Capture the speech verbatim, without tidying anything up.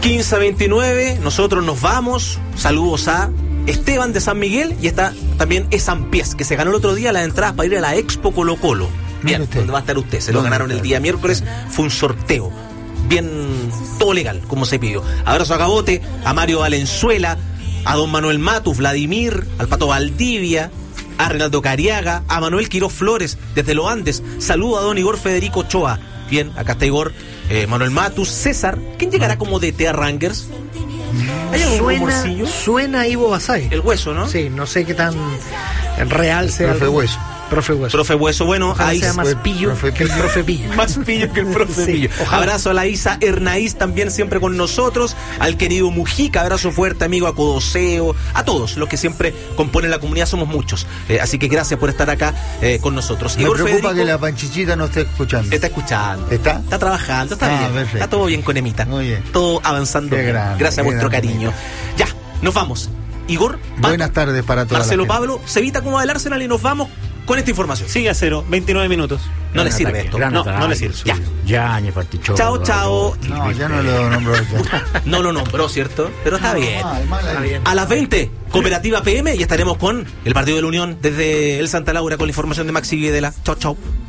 quince a veintinueve, nosotros nos vamos. Saludos a Esteban de San Miguel y está también Esan Pies, que se ganó el otro día las entradas para ir a la Expo Colo Colo. Bien, ¿dónde va a estar usted? Se lo ganaron el día miércoles, fue un sorteo. Bien, todo legal, como se pidió. Abrazo a Gabote, a Mario Valenzuela, a don Manuel Matus, Vladimir, al Pato Valdivia, a Renaldo Cariaga, a Manuel Quirós Flores, desde los Andes. Saludo a don Igor Federico Ochoa. Bien, acá está Igor, eh, Manuel Matus, César. ¿Quién llegará como D T a Rangers? ¿Hay algún rumorcillo? Suena Ivo Basay. El Hueso, ¿no? Sí, no sé qué tan real sea. Profe Hueso. Profe Hueso. Profe Hueso, bueno, ahí sea más pillo que el profe Pillo. Más pillo que el profe sí, Pillo. Ojalá. Abrazo a la Isa Hernaíz también siempre con nosotros, al querido Mujica, abrazo fuerte amigo, a Codoseo, a todos los que siempre componen la comunidad, somos muchos. Eh, así que gracias por estar acá eh, con nosotros. Me Igor preocupa Federico, que la Panchichita no esté escuchando. Está escuchando. ¿Está? Está trabajando, está ah, bien. Perfecto. Está todo bien con Emita. Muy bien. Todo avanzando. Qué grande, gracias a vuestro grande, cariño. Ya, nos vamos. Igor, Pato, buenas tardes para todos. Marcelo Pablo, Cevita como del Arsenal y nos vamos con esta información. Sigue a cero, veintinueve minutos. No le sirve esto. No, no le sirve. Ya. Yañez, Partichón. Chao, chao. No, ya no lo nombró. No lo nombró, ¿cierto? Pero está no, bien. Mal, mal está bien. A las veinte, Cooperativa P M, y estaremos con el partido de la Unión desde el Santa Laura con la información de Maxi Videla. Chao, chao.